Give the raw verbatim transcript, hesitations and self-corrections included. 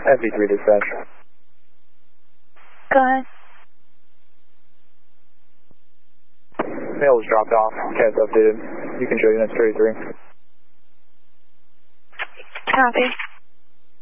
S V three dispatch. Go ahead. Mail was dropped off. Cat's updated. You can show units thirty-three. Copy.